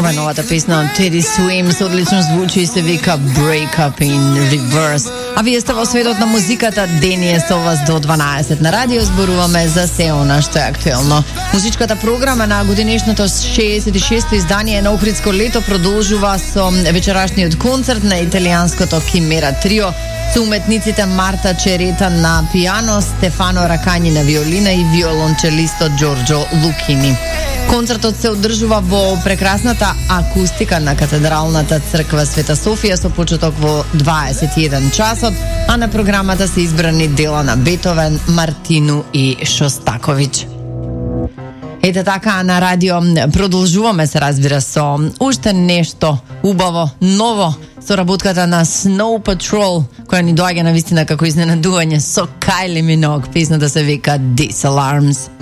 Това е новата песна от Teddy Swims, отлично звучи и се вика Break Up in Reverse. А вие сте во светот на музиката, дени е со вас до 12 на радио, зборуваме за се она што е актуелно. Музичката програма на годинешното 66-то издание на Охридско лето продолжува со вечерашниот концерт на италијанското Кимера Трио, со уметниците Марта Черета на пиано, Стефано Ракањи на виолина и виолончелистот Джорджо Лукини. Концертот се одржува во прекрасната акустика на Катедралната црква Света Софија со почеток во 21 часот, а на програмата се избрани дела на Бетовен, Мартину и Шостаковиќ. Ете така, на радио продолжуваме, се разбира, со уште нешто убаво, ново, со работката на Snow Patrol, која ни доаѓа на вистина како изненадување со Kylie Minogue. Песната се вика These Alarms.